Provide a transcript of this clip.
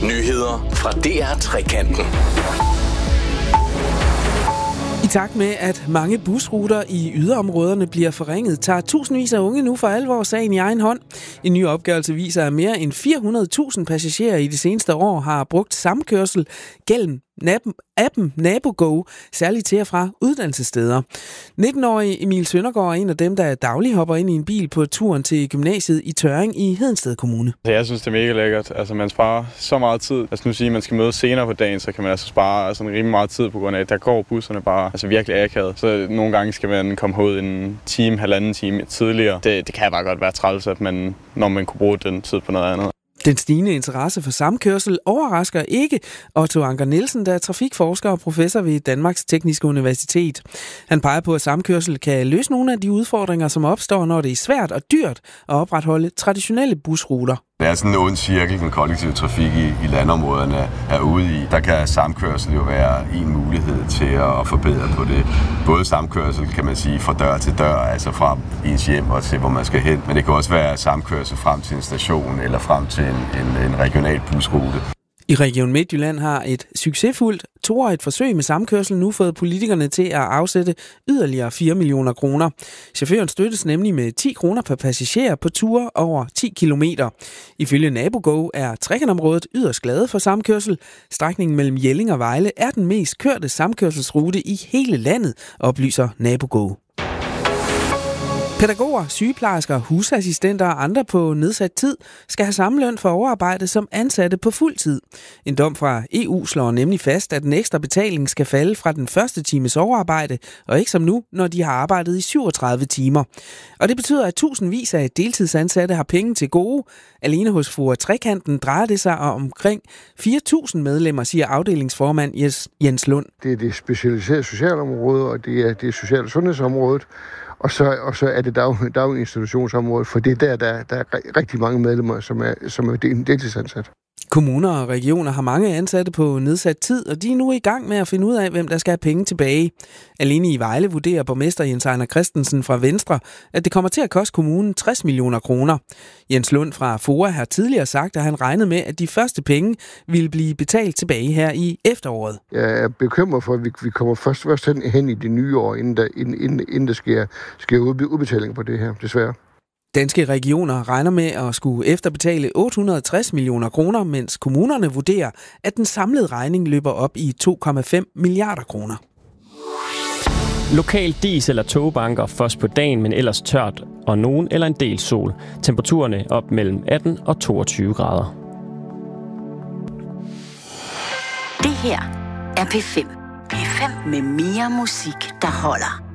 Nyheder fra DR Trekanten. I takt med, at mange busruter i yderområderne bliver forringet, tager tusindvis af unge nu for alvor sagen i egen hånd. En ny opgørelse viser, at mere end 400.000 passagerer i de seneste år har brugt samkørsel gennem appen NaboGo, særligt til og fra uddannelsessteder. 19-årige Emil Søndergaard er en af dem, der dagligt hopper ind i en bil på turen til gymnasiet i Tørring i Hedensted Kommune. Jeg synes, det er mega lækkert. Altså, man sparer så meget tid. Nu siger, at man skal møde senere på dagen, så kan man altså spare rimelig meget tid på grund af, at der går busserne bare virkelig akavet. Så nogle gange skal man komme ud en time, halvanden time tidligere. Det kan bare godt være træls, at når man kunne bruge den tid på noget andet. Den stigende interesse for samkørsel overrasker ikke Otto Anker Nielsen, der er trafikforsker og professor ved Danmarks Tekniske Universitet. Han peger på, at samkørsel kan løse nogle af de udfordringer, som opstår, når det er svært og dyrt at opretholde traditionelle busruter. Det er sådan en ond cirkel, den kollektive trafik i landområderne er ude i. Der kan samkørsel jo være en mulighed til at forbedre på det. Både samkørsel, kan man sige, fra dør til dør, altså fra ens hjem og til, hvor man skal hen. Men det kan også være samkørsel frem til en station eller frem til en regional busrute. I Region Midtjylland har et succesfuldt toårigt forsøg med samkørsel nu fået politikerne til at afsætte yderligere 4 millioner kroner. Chaufføren støttes nemlig med 10 kroner per passager på ture over 10 kilometer. Ifølge NaboGo er Trekantområdet yderst glade for samkørsel. Strækningen mellem Jelling og Vejle er den mest kørte samkørselsrute i hele landet, oplyser NaboGo. Pædagoger, sygeplejersker, husassistenter og andre på nedsat tid skal have samme løn for overarbejde som ansatte på fuld tid. En dom fra EU slår nemlig fast, at den ekstra betaling skal falde fra den første times overarbejde, og ikke som nu, når de har arbejdet i 37 timer. Og det betyder, at tusindvis af deltidsansatte har penge til gode. Alene hos FOA Trekanten drejer det sig om omkring 4.000 medlemmer, siger afdelingsformand Jens Lund. Det er det specialiserede socialområde, og det er det sociale sundhedsområdet. Og så er det daginstitutionsområdet, for det er der er rigtig mange medlemmer, som er deltidsansat. Kommuner og regioner har mange ansatte på nedsat tid, og de er nu i gang med at finde ud af, hvem der skal have penge tilbage. Alene i Vejle vurderer borgmester Jens Ejner Christensen fra Venstre, at det kommer til at koste kommunen 60 millioner kroner. Jens Lund fra FOA har tidligere sagt, at han regnede med, at de første penge ville blive betalt tilbage her i efteråret. Jeg er bekymret for, at vi kommer først hen i det nye år, inden der sker udbetaling på det her, desværre. Danske regioner regner med at skulle efterbetale 860 millioner kroner, mens kommunerne vurderer, at den samlede regning løber op i 2,5 milliarder kroner. Lokal dis- eller togbanker først på dagen, men ellers tørt og nogen eller en del sol. Temperaturerne op mellem 18 og 22 grader. Det her er P5. P5 med mere musik, der holder.